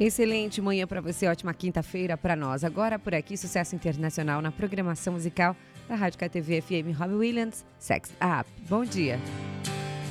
Excelente manhã para você, ótima quinta-feira para nós. Agora por aqui, sucesso internacional na programação musical da Rádio KTV FM Robbie Williams, Sex Up. Bom dia.